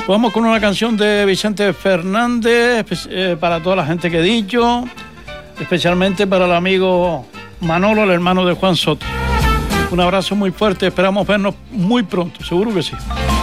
Vamos con una canción de Vicente Fernández para toda la gente que he dicho, especialmente para el amigo Manolo, el hermano de Juan Soto. Un abrazo muy fuerte, esperamos vernos muy pronto, seguro que sí.